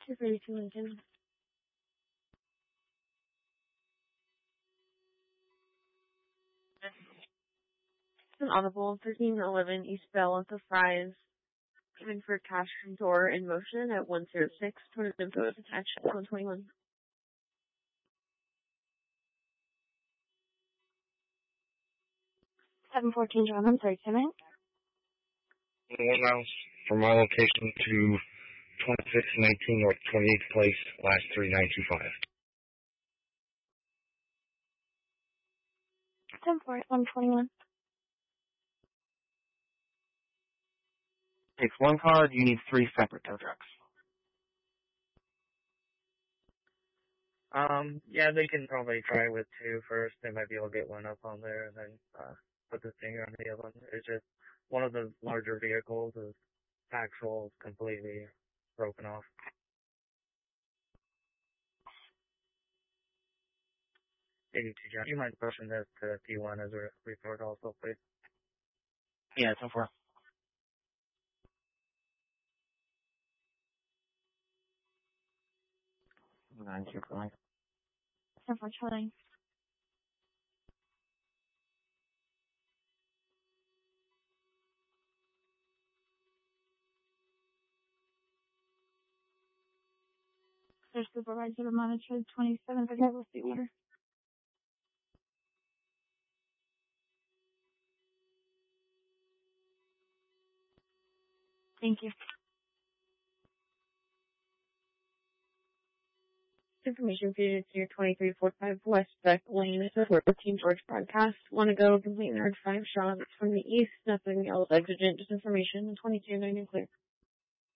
232 Lincoln. It's an audible 1311 East Bell at the Fries. Coming for cash door in motion at 106. Total info is attached at 121. 714 John, I'm sorry, 10 minutes. 1 miles from my location to 2619 North 28th Place, last 3925. 121. Takes one card, you need 3 separate tow trucks. Yeah, they can probably try with 2 first. They might be able to get one up on there and then, put the finger on the other one. It's just one of the larger vehicles is axle completely broken off. 82 John, you mind pushing this to P1 as a report also, please? Yeah, 10-4. Nine, keep going. 749. There's supervisor to monitor 27th of Douglas the order. Thank you. Information feeded to your 2345 West Beck Lane. This is where Team George broadcast. Want to go complete Nerd 5 shots from the east. Nothing else exigent. Just information. 2290 clear.